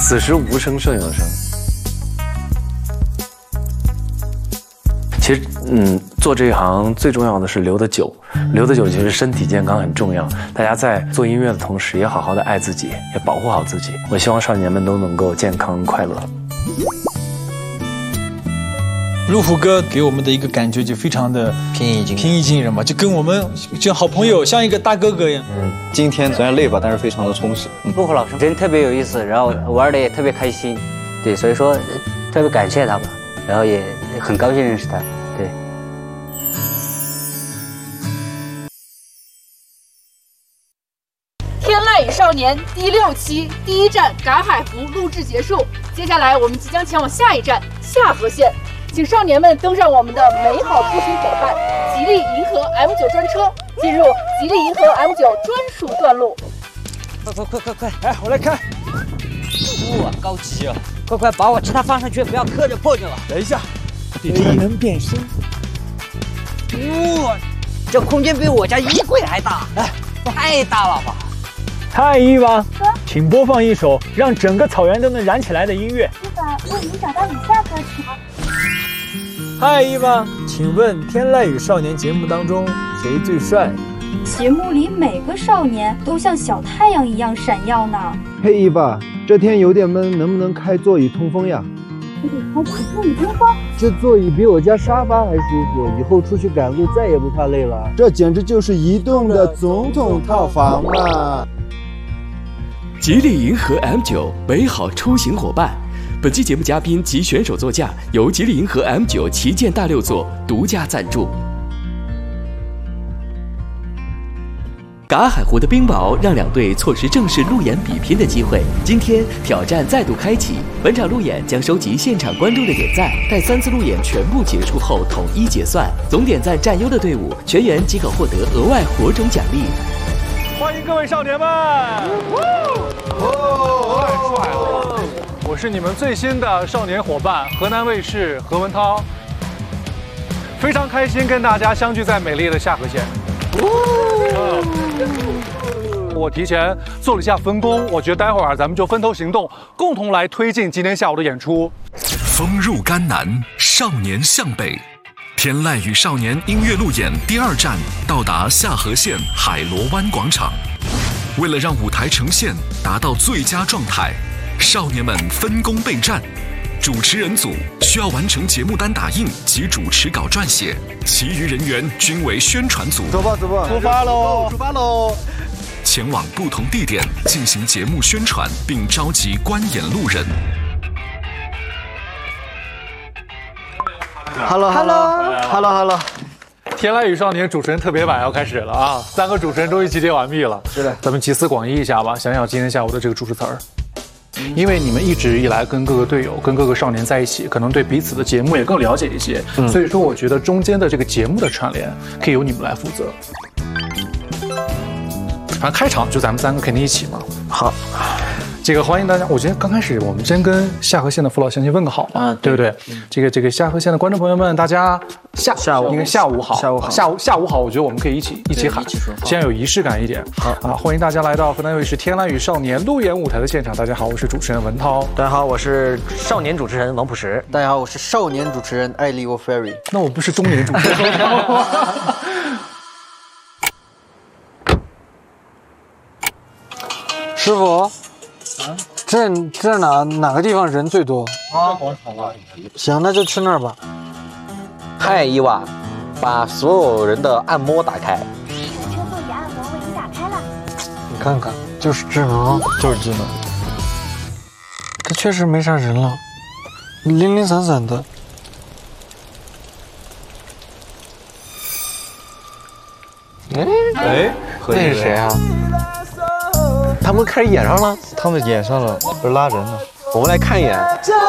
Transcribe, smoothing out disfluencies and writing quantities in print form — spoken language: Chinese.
此时无声胜有声。其实，做这一行最重要的是留得久，留得久其实身体健康很重要。大家在做音乐的同时，也好好的爱自己，也保护好自己。我希望少年们都能够健康快乐。 路虎哥给我们的一个感觉就非常的平易近人嘛，就跟我们就好朋友，像一个大哥哥一样。 今天虽然累吧，但是非常的充实。 路虎老师人特别有意思，然后玩的也特别开心，对，所以说特别感谢他吧，然后也很高兴认识他，对。 天籁与少年第6期第1站赶海湖录制结束，接下来我们即将前往下一站下河县，请少年们登上我们的美好出行伙伴吉利银河 M9 专车，进入吉利银河 M9 专属段路。 快！ 哎，我来看。 哇，高级啊！快，把我其他放上去，不要磕着破着了。 等一下， 能变身。哇，这空间比我家衣柜还大，哎，太大了吧！ 嗨，伊娃，请播放一首让整个草原都能燃起来的音乐。 伊娃，为你找到以下歌曲。 嗨，伊娃，请问《天籁与少年》节目当中谁最帅？ 节目里每个少年都像小太阳一样闪耀呢。 嘿，伊娃，这天有点闷，能不能开座椅通风呀？ 我得开座椅通风。 这座椅比我家沙发还舒服，以后出去赶路再也不怕累了。这简直就是移动的总统套房嘛！ 吉利银河 M9 美好出行伙伴，本期节目嘉宾及选手座驾由吉利银河 M9 旗舰大6座独家赞助。赶海湖的冰雹让两队错失正式路演比拼的机会。今天挑战再度开启，本场路演将收集现场观众的点赞，待3次路演全部结束后统一结算，总点赞占优的队伍全员即可获得额外火种奖励。 欢迎各位少年们！ 太帅了！我是你们最新的少年伙伴，河南卫视何文涛，非常开心跟大家相聚在美丽的下河县。我提前做了一下分工，我觉得待会儿咱们就分头行动，共同来推进今天下午的演出。 风入甘南，少年向北。天籁与少年音乐路演第2站到达下河县海螺湾广场。为了让舞台呈现达到最佳状态，少年们分工备战。主持人组需要完成节目单打印及主持稿撰写，其余人员均为宣传组。 走吧， 出发喽！ 前往不同地点进行节目宣传，并召集观演路人。 Hello， 天籁与少年主持人特别版要开始了啊！3个主持人终于集结完毕了。 是的， 咱们集思广益一下吧，想想今天下午的这个主持词儿。因为你们一直以来跟各个队友、跟各个少年在一起，可能对彼此的节目也更了解一些，所以说我觉得中间的这个节目的串联可以由你们来负责。反正开场就咱们3个肯定一起嘛。 好， 这个欢迎大家。我觉得刚开始我们先跟下河县的父老乡亲问个好嘛，对不对？这个下河县的观众朋友们，大家应该下午好，下午好。我觉得我们可以一起喊，先有仪式感一点。好啊，欢迎大家来到河南卫视《天籁与少年》路演舞台的现场。大家好，我是主持人文涛。 大家好，我是少年主持人王朴实。 大家好，我是少年主持人艾利沃 Ferry。 那我不是中年主持人。 师傅，这哪个地方人最多？ 广场啊。 行，那就去那儿吧。 嗨，伊娃，把所有人的按摩打开。 全车座椅按摩为你打开了。 你看看，就是智能。这确实没啥人了，零零散散的。 哎， 那是谁啊？ 他们开始演上了， 他们演上了，不是拉人呢。 我们来看一眼。